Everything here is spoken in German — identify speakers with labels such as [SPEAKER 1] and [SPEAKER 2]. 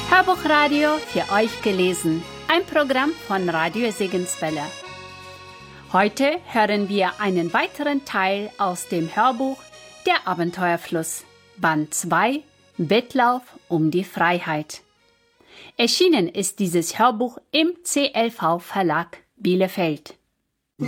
[SPEAKER 1] Hörbuchradio für euch gelesen. Ein Programm von Radio Segenswelle. Heute hören wir einen weiteren Teil aus dem Hörbuch Der Abenteuerfluss, Band 2, Wettlauf um die Freiheit. Erschienen ist dieses Hörbuch im CLV Verlag Bielefeld.